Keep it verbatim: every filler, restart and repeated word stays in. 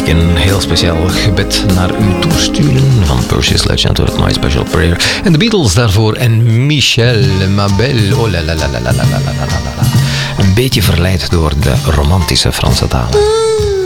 ik een heel speciaal gebed naar u toesturen van Percy Sledge en het My Special Prayer. En de Beatles daarvoor en Michel Mabel. Oh la la la la la la la la la. Een beetje verleid door de romantische Franse taal.